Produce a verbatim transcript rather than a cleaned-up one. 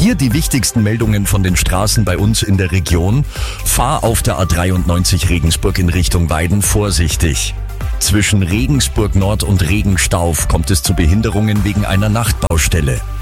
Hier die wichtigsten Meldungen von den Straßen bei uns in der Region. Fahr auf der A dreiundneunzig Regensburg in Richtung Weiden vorsichtig. Zwischen Regensburg Nord und Regenstauf kommt es zu Behinderungen wegen einer Nachtbaustelle.